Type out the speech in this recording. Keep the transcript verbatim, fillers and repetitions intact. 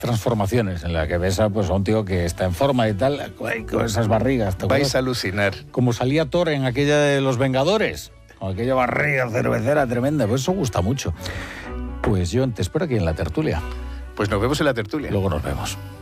transformaciones en las que ves a, pues, a un tío que está en forma y tal, con esas barrigas. ¿Te Vais a alucinar. Como salía Thor en aquella de Los Vengadores, con aquella barriga cervecera tremenda, pues eso gusta mucho. Pues yo te espero aquí en la tertulia. Pues nos vemos en la tertulia. Luego nos vemos.